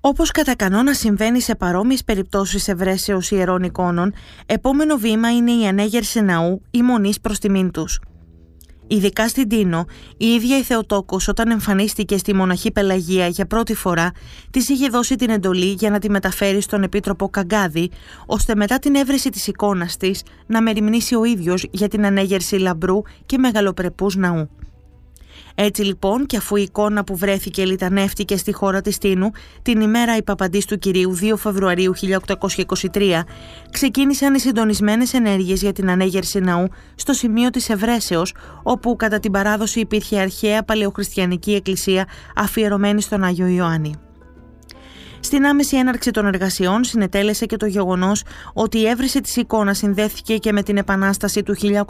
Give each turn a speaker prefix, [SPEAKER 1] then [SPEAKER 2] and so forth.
[SPEAKER 1] Όπως κατά κανόνα συμβαίνει σε παρόμοιες περιπτώσεις ευρέσεως ιερών εικόνων, επόμενο βήμα είναι η ανέγερση ναού ή μονής προς τιμήν τους. Ειδικά στην Τίνο, η ίδια η Θεοτόκος, όταν εμφανίστηκε στη μοναχή Πελαγία για πρώτη φορά, της είχε δώσει την εντολή για να τη μεταφέρει στον επίτροπο Καγκάδη, ώστε μετά την έβρεση της εικόνας της να μεριμνήσει ο ίδιος για την ανέγερση λαμπρού και μεγαλοπρεπούς ναού. Έτσι λοιπόν, και αφού η εικόνα που βρέθηκε λιτανεύτηκε στη χώρα της Τίνου την ημέρα υπαπαντής του Κυρίου 2 Φεβρουαρίου 1823, ξεκίνησαν οι συντονισμένες ενέργειες για την ανέγερση ναού στο σημείο της Ευρέσεως, όπου κατά την παράδοση υπήρχε αρχαία παλαιοχριστιανική εκκλησία αφιερωμένη στον Άγιο Ιωάννη. Στην άμεση έναρξη των εργασιών συνετέλεσε και το γεγονός ότι η έβρεση της εικόνας συνδέθηκε και με την Επανάσταση του